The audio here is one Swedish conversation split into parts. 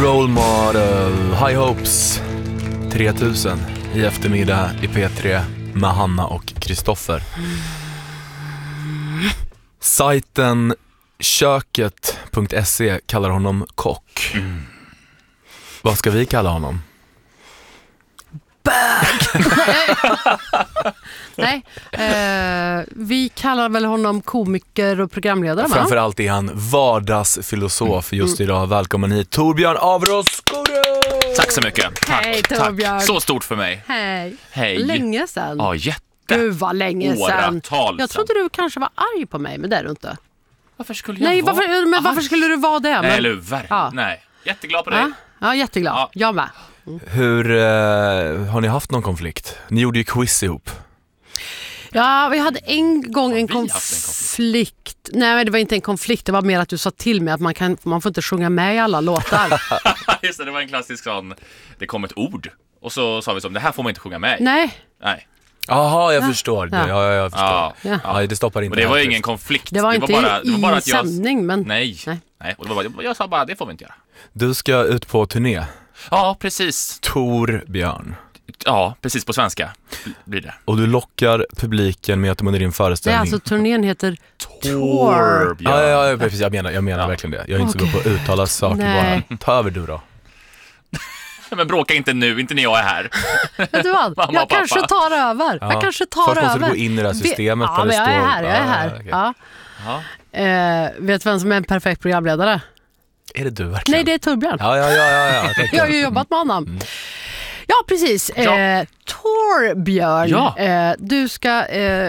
Role Model, High Hopes 3000 i eftermiddag i P3 med Hanna och Kristoffer. Sajten köket.se kallar honom kock. Vad ska vi kalla honom? Bög! Nej, vi kallar väl honom komiker och programledare, va? Framförallt är han vardagsfilosof just idag. Välkommen hit, Torbjörn Avros. Tack så mycket. Tack. Hej, Torbjörn. Tack. Så stort för mig. Hej. Hej. Länge sedan. Ja, jätte. Gud vad länge sedan. Åratal Jag trodde du kanske var arg på mig, men det är du inte. Varför skulle jag Nej, vara? varför skulle du vara det? Men... Nej, eller verkligen. Nej. Jätteglad på dig. Ja, jätteglad. Ja. Jag med. Hur har ni haft någon konflikt? Ni gjorde ju quiz ihop. Ja, vi hade en gång en vi haft en konflikt. Nej, men det var inte en konflikt. Det var mer att du sa till mig att man får inte sjunga med i alla låtar. Just det var en klassisk sån. Det kom ett ord. Och så sa vi som, det här får man inte sjunga med i. Nej. Jaha, jag förstår. Ja. Ja, jag förstår. Ja. Ja, det stoppar inte. Och det var ju ingen konflikt. Det var inte bara, det var bara i att jag... sändning, men... Nej. Och det var bara, jag sa bara, det får vi inte göra. Du ska ut på turné. Ja, precis. Torbjörn. Ja, precis på svenska blir det. Och du lockar publiken med att de under din Nej, föreställning... alltså turnén heter Tour. Ja, precis. Jag menar verkligen det. Jag är inte så bra på att uttala saker. Nej. Bara. Ta över du då. Men bråka inte nu, inte när jag är här. Vet du vad? Mamma Jag och pappa. kanske tar över. Ja. Jag kanske tar Först över. måste du gå in i det här systemet. Ja, men jag är här. okej. Ja. Ja. Vet du vem som är en perfekt programledare? Är det du verkligen? Nej, det är Torbjörn. Ja. Jag har ju jobbat med honom. Ja, precis. Ja. Torbjörn, Ja. du ska...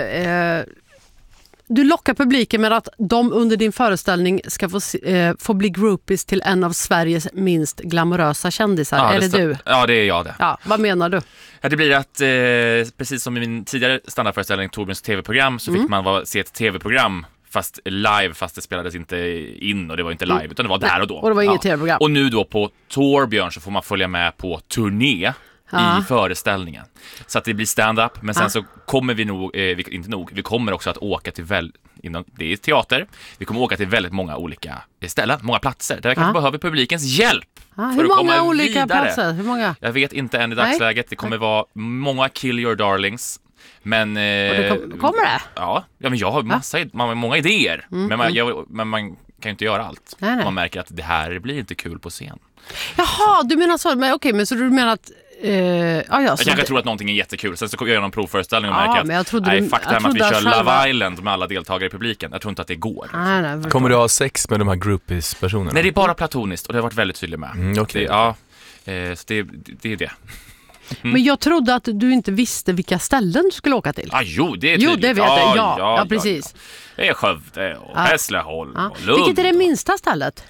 du lockar publiken med att de under din föreställning ska få bli groupies till en av Sveriges minst glamorösa kändisar. Ja, är det du? Ja, det är jag det. Ja, vad menar du? Ja, det blir att, precis som i min tidigare standardföreställning Torbjörns tv-program så fick man se ett tv-program fast live, fast det spelades inte in och det var inte live utan det var där och då. Och det var inget tv-program. Och nu då på Torbjörn så får man följa med på turné i föreställningen. Så att det blir stand-up, men sen så kommer vi nog, vi kommer också att åka till det är teater, vi kommer åka till väldigt många olika ställen, många platser där vi kanske behöver publikens hjälp. Hur många olika platser? Hur många? Jag vet inte än i dagsläget. Det kommer vara många Kill Your Darlings. Men, kommer det? Ja, men jag har många idéer. Men man kan ju inte göra allt. Nej. Man märker att det här blir inte kul på scen. Jaha, du menar så. Men okej, men så du menar att... jag kanske tror att någonting är jättekul. Sen så kommer jag göra någon provföreställning och märker men jag trodde att fakta är att vi kör själva... Love Island med alla deltagare i publiken. Jag tror inte att det går. Nej, kommer du ha sex med de här groupies-personerna? Nej, det är bara platoniskt och det har varit väldigt tydligt med. Okay. Så det är det. Men jag trodde att du inte visste vilka ställen du skulle åka till. Jo, det är tydligt. Jo, det vet jag. Ja, precis. Det är Skövde och Hässleholm och Lund. Vilket är det minsta stället?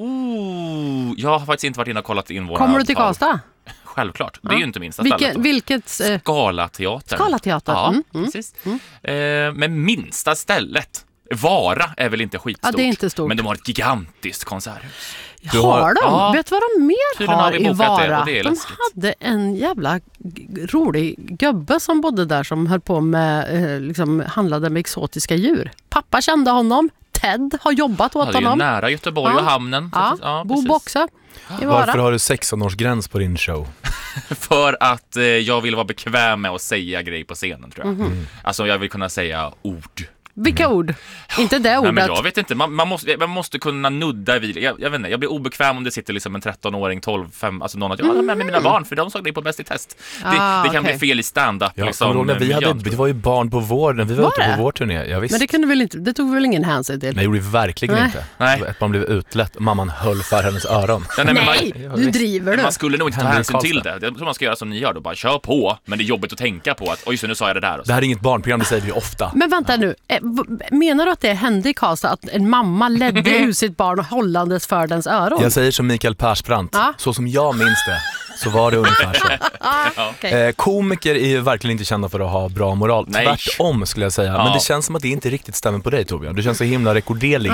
Jag har faktiskt inte varit inne och kollat in våra... Kommer du till Karlstad? Självklart, det är ju inte minsta stället. Vilket... Skalateatern. Skalateatern. Ja, precis. Men minsta stället. Vara är väl inte skitstort. Ja, det är inte stort. Men de har ett gigantiskt konserthus. Har de? Ja. Vet du vad de mer Tydligen har har vi i bokat Vara? det, och det är De läskigt. hade en jävla rolig gubbe som bodde där som höll på med, handlade med exotiska djur. Pappa kände honom. Ted har jobbat åt Det är ju honom. nära Göteborg och hamnen. Bo också. Varför har du 16-årsgräns på din show? För att jag vill vara bekväm med att säga grejer på scenen, tror jag. Alltså jag vill kunna säga ord. Vilka ord? Inte det ordet. Nej, men jag vet inte, man måste kunna nudda vid. Jag vet inte, jag blir obekväm om det sitter liksom en 13-åring, 12, 5, alltså någon att jag med mina barn för de såg det på Bäst i test. Det kan bli fel i stand-up. Ja, liksom, det var ju barn på vården. Vi var ute på vår turné. Ja, visst. Men det kunde väl inte, det tog väl ingen hänsyn till? Nej, det gjorde vi verkligen inte. Nej. Ett barn blev utlätt. Mamman höll för hennes öron. Du driver du. Man skulle nog inte ta hänsyn till Karlstad. det. Jag tror man ska göra som ni gör då, bara kör på. Men det är jobbigt att tänka på att, oj så nu sa jag det där. Och så. Det här är inget barnprogram, det säger vi ofta. Men vänta nu, menar du att det hände i Karlstad att en mamma ledde ut sitt barn hållandes för dens öron? Jag säger som Mikael Persbrandt, så som jag minns det, så var det ungefär så. Okay. Komiker är ju verkligen inte kända för att ha bra moral. Nej. Tvärtom skulle jag säga. Men det känns som att det inte riktigt stämmer på dig, Torbjörn. Du känns så himla rekordelig.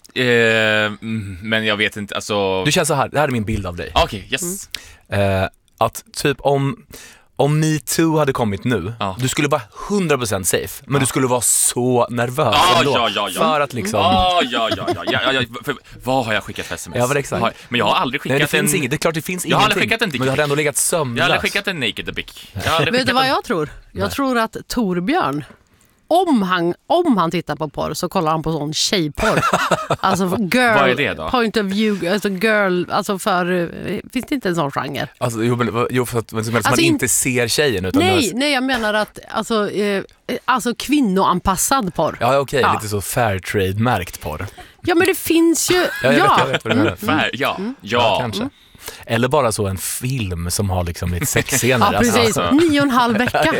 Men jag vet inte, alltså... Du känns så här, det här är min bild av dig. Okej, yes. Att typ om Om Me Too hade kommit nu, du skulle vara 100% safe, men du skulle vara så nervös ändå. För att liksom... Vad har jag skickat för sms? Ja, men exakt. Men jag har aldrig skickat. Nej, det finns inget. Det är klart det finns ingenting. Jag har aldrig skickat en dick. Men du har ändå legat sömnlös. Jag har aldrig skickat en naked dick. Vet du vad jag tror? Jag tror att Torbjörn, om han tittar på porr så kollar han på sån tjejporr. Alltså girl, vad är det då? Point of view, alltså girl, alltså för finns det inte en sån genre? Alltså, för att man inte ser tjejen utan nej, jag menar att alltså kvinnoanpassad porr. Ja, okej, lite så fair trade märkt porr. Ja, men det finns ju jag vet vad du menar. Ja, kanske. Eller bara så en film som har liksom lite sexscener. Ja, precis. 9,5 vecka.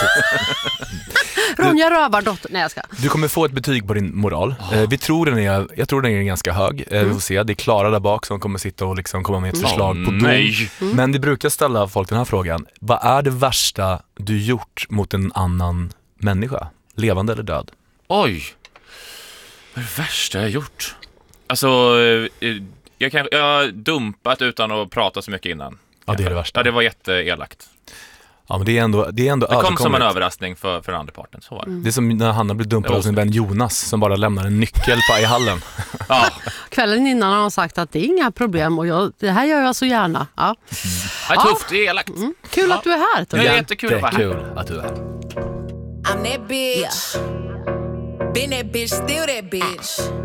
Ronja Rövardotter. Nej, jag ska. Du kommer få ett betyg på din moral. Jag tror den är ganska hög. Vi får se. Det är Klara där bak som kommer sitta och liksom komma med ett förslag på dom. Men vi brukar ställa folk den här frågan. Vad är det värsta du gjort mot en annan människa? Levande eller död? Oj. Vad är det värsta jag gjort? Alltså... Jag har dumpat utan att prata så mycket innan. Ja, det är det värsta. Ja, det var jätteelakt. Ja, men det är ändå det kom som en överraskning för den andra parten, så var det. Det är som när Hanna blev dumpad av sin vän Jonas som bara lämnar en nyckel i hallen. Ja. Kvällen innan har han sagt att det är inga problem och det här gör jag så gärna. Ja. Det är tufft, det är elakt. Kul att du är här. Det är jättekul att vara här. Kul att du är här. I'm that bitch. Been that bitch, still that bitch.